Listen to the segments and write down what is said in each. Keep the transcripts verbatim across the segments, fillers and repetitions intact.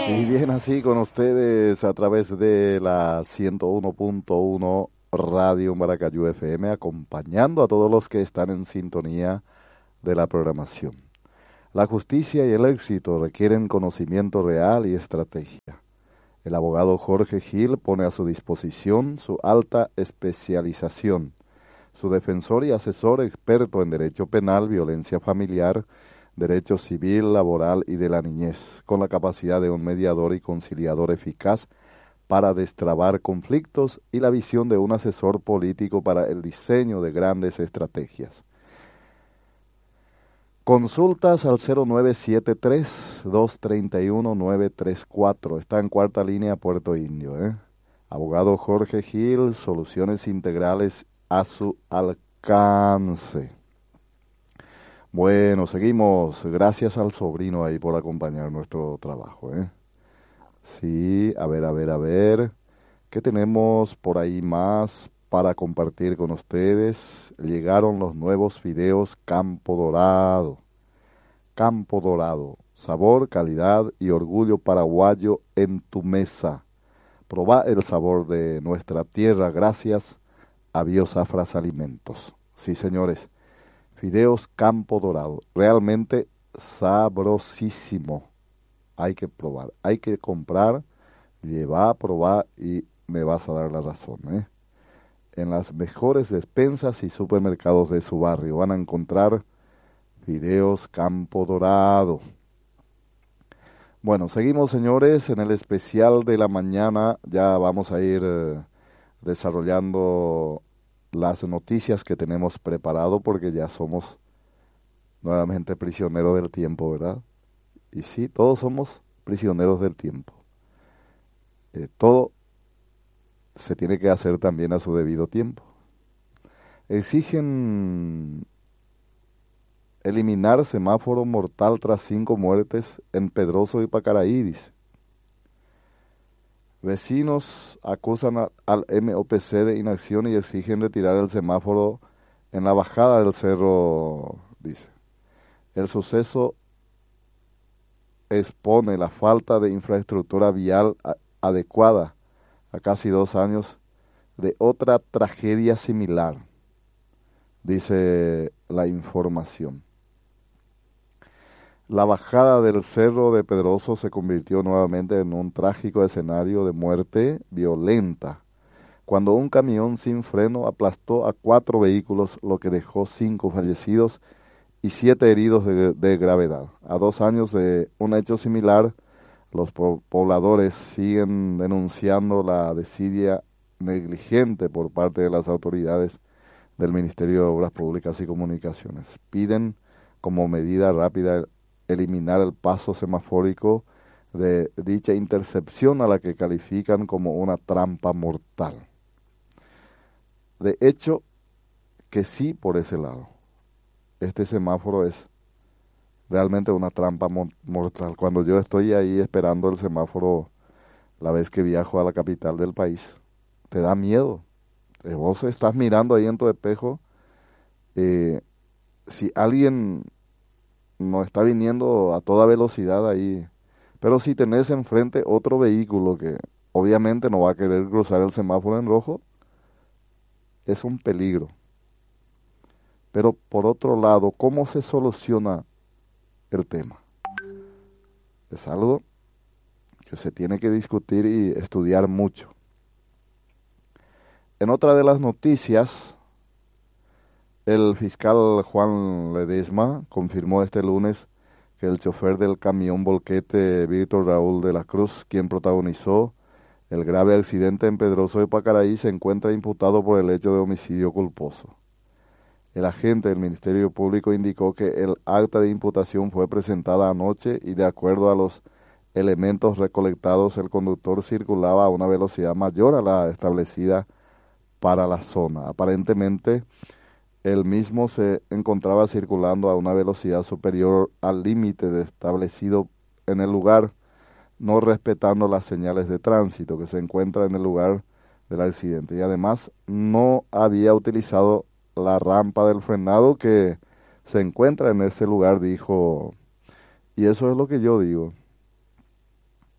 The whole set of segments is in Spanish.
Y bien así con ustedes a través de la ciento uno punto uno Radio Maracayú F M, acompañando a todos los que están en sintonía de la programación. La justicia y el éxito requieren conocimiento real y estrategia. El abogado Jorge Gil pone a su disposición su alta especialización, su defensor y asesor experto en derecho penal, violencia familiar, derecho civil, laboral y de la niñez, con la capacidad de un mediador y conciliador eficaz para destrabar conflictos y la visión de un asesor político para el diseño de grandes estrategias. Consultas al cero nueve siete tres, dos tres uno, nueve tres cuatro. Está en cuarta línea Puerto Indio. ¿eh? Abogado Jorge Gil, soluciones integrales a su alcance. Bueno, seguimos. Gracias al sobrino ahí por acompañar nuestro trabajo. ¿eh? Sí, a ver, a ver, a ver. ¿Qué tenemos por ahí más para compartir con ustedes? Llegaron los nuevos fideos Campo Dorado. Campo Dorado. Sabor, calidad y orgullo paraguayo en tu mesa. Probá el sabor de nuestra tierra gracias a Biosafras Alimentos. Sí, señores. Fideos Campo Dorado. Realmente sabrosísimo. Hay que probar. Hay que comprar, llevar, probar y me vas a dar la razón. ¿eh? En las mejores despensas y supermercados de su barrio van a encontrar Fideos Campo Dorado. Bueno, seguimos, señores, en el especial de la mañana. Ya vamos a ir eh, desarrollando las noticias que tenemos preparado porque ya somos nuevamente prisioneros del tiempo, ¿verdad? Y sí, todos somos prisioneros del tiempo. Eh, todo se tiene que hacer también a su debido tiempo. Exigen eliminar semáforo mortal tras cinco muertes en Pedroso y Pacaraí, dice. Vecinos acusan a, al M O P C de inacción y exigen retirar el semáforo en la bajada del cerro, dice. El suceso expone la falta de infraestructura vial a, adecuada a casi dos años de otra tragedia similar, dice la información. La bajada del cerro de Pedroso se convirtió nuevamente en un trágico escenario de muerte violenta, cuando un camión sin freno aplastó a cuatro vehículos, lo que dejó cinco fallecidos y siete heridos de, de gravedad. A dos años de un hecho similar, los pobladores siguen denunciando la desidia negligente por parte de las autoridades del Ministerio de Obras Públicas y Comunicaciones. Piden como medida rápida eliminar el paso semafórico de dicha intercepción a la que califican como una trampa mortal. De hecho, que sí por ese lado. Este semáforo es realmente una trampa mo- mortal. Cuando yo estoy ahí esperando el semáforo, la vez que viajo a la capital del país, te da miedo. Eh, Vos estás mirando ahí en tu espejo, eh, si alguien no está viniendo a toda velocidad ahí, pero si tenés enfrente otro vehículo que obviamente no va a querer cruzar el semáforo en rojo, es un peligro. Pero por otro lado, ¿cómo se soluciona el tema? Es algo que se tiene que discutir y estudiar mucho. En otra de las noticias, el fiscal Juan Ledesma confirmó este lunes que el chofer del camión volquete Víctor Raúl de la Cruz, quien protagonizó el grave accidente en Pedroso de Pacaraí, se encuentra imputado por el hecho de homicidio culposo. El agente del Ministerio Público indicó que el acta de imputación fue presentada anoche y de acuerdo a los elementos recolectados, el conductor circulaba a una velocidad mayor a la establecida para la zona. Aparentemente, el mismo se encontraba circulando a una velocidad superior al límite establecido en el lugar, no respetando las señales de tránsito que se encuentran en el lugar del accidente. Y además no había utilizado la rampa del frenado que se encuentra en ese lugar, dijo. Y eso es lo que yo digo.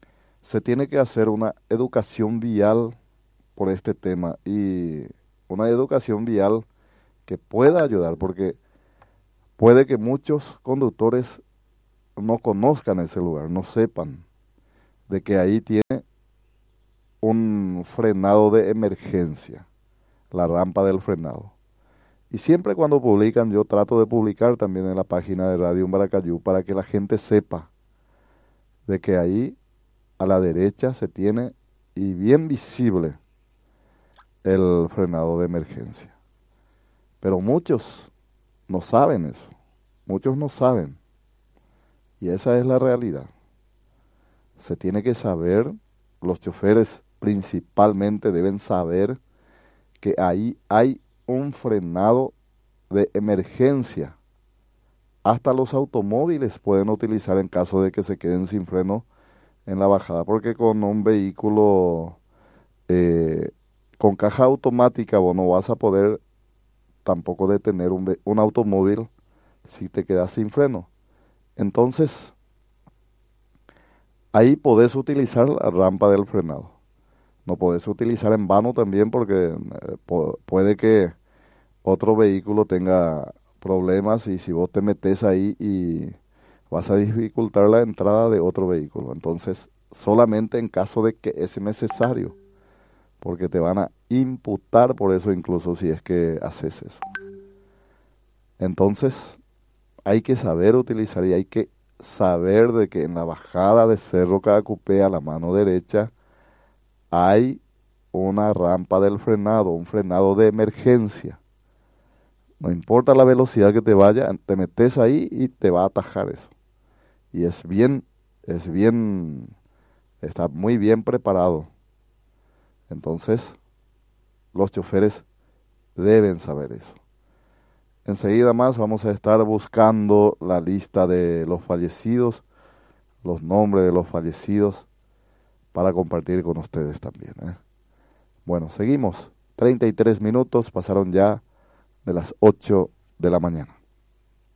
se tiene que hacer una educación vial por este tema, y una educación vial que pueda ayudar, porque puede que muchos conductores no conozcan ese lugar, no sepan de que ahí tiene un frenado de emergencia, la rampa del frenado. Y siempre cuando publican, yo trato de publicar también en la página de Radio Umbaracayú para que la gente sepa de que ahí a la derecha se tiene, y bien visible, el frenado de emergencia. Pero muchos no saben eso, muchos no saben, y esa es la realidad. Se tiene que saber, los choferes principalmente deben saber que ahí hay un frenado de emergencia. Hasta los automóviles pueden utilizar en caso de que se queden sin freno en la bajada, porque con un vehículo eh, con caja automática vos no vas a poder tampoco detener un, ve- un automóvil si te quedas sin freno. Entonces, ahí podés utilizar la rampa del frenado. No podés utilizar en vano también, porque eh, pu- puede que otro vehículo tenga problemas, y si vos te metes ahí y vas a dificultar la entrada de otro vehículo. Entonces, solamente en caso de que es necesario, porque te van a imputar por eso incluso si es que haces eso. Entonces, hay que saber utilizar, y hay que saber de que en la bajada de Cerro Caacupé a la mano derecha hay una rampa del frenado, un frenado de emergencia. No importa la velocidad que te vaya, te metes ahí y te va a atajar eso. Y es bien, es bien, está muy bien preparado. Entonces, los choferes deben saber eso. Enseguida más vamos a estar buscando la lista de los fallecidos, los nombres de los fallecidos, para compartir con ustedes también, ¿eh? Bueno, seguimos. treinta y tres minutos pasaron ya de las ocho de la mañana.